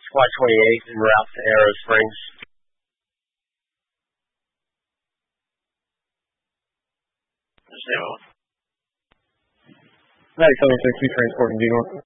Squad 28 en route to Arrow Springs. Nice, 76, we transporting D North.